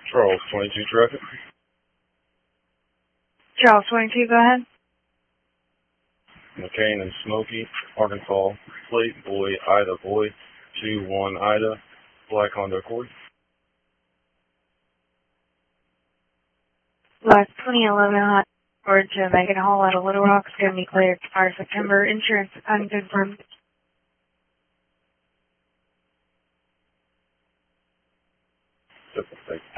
Charles 22 traffic. Charles 22, go ahead. McCain and Smoky, Arkansas, plate boy, Ida boy, 21 Ida, black Honda Accord. Last 2011 hot Ford to Megan Hall out of Little Rock is going to be cleared for September. Insurance unconfirmed. Thank you.